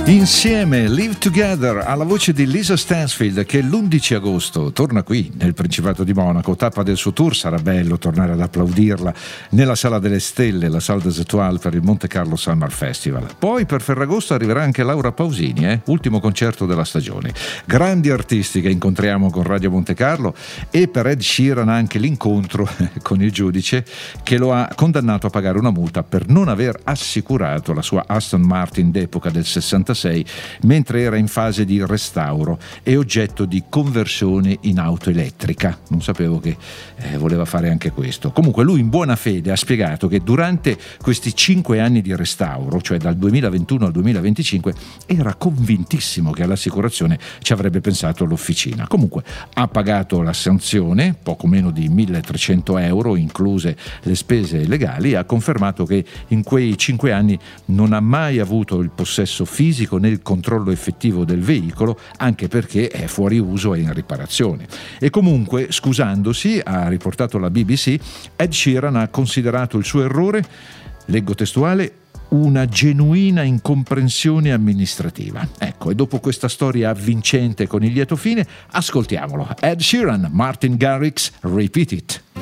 Insieme, Live Together, alla voce di Lisa Stansfield, che l'11 agosto torna qui nel Principato di Monaco, tappa del suo tour. Sarà bello tornare ad applaudirla nella Sala delle Stelle, la Salle des Étoiles, per il Monte Carlo Summer Festival. Poi per Ferragosto arriverà anche Laura Pausini, ultimo concerto della stagione. Grandi artisti che incontriamo con Radio Monte Carlo, e per Ed Sheeran anche l'incontro con il giudice che lo ha condannato a pagare una multa per non aver assicurato la sua Aston Martin d'epoca del 66 mentre era in fase di restauro e oggetto di conversione in auto elettrica. Non sapevo che voleva fare anche questo. Comunque lui in buona fede ha spiegato che durante questi 5 anni di restauro, cioè dal 2021 al 2025, era convintissimo che all'assicurazione ci avrebbe pensato l'officina. Comunque ha pagato la sanzione, poco meno di 1.300 euro, incluse le spese legali, e ha confermato che in quei 5 anni non ha mai avuto il possesso fisico né il controllo effettivo del veicolo, anche perché è fuori uso e in riparazione. E comunque, scusandosi, ha riportato la BBC, Ed Sheeran ha considerato il suo errore, leggo testuale, una genuina incomprensione amministrativa. Ecco, e dopo questa storia avvincente con il lieto fine, ascoltiamolo. Ed Sheeran, Martin Garrix, Repeat It.